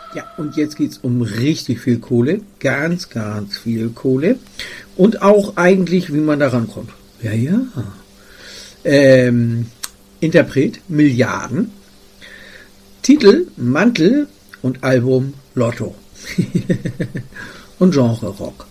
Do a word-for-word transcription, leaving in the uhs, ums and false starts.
Ja, und jetzt geht's um richtig viel Kohle, ganz, ganz viel Kohle und auch eigentlich, wie man da rankommt. Ja, ja. Ähm, Interpret Milliarden, Titel Mantel und Album Lotto und Genre Rock.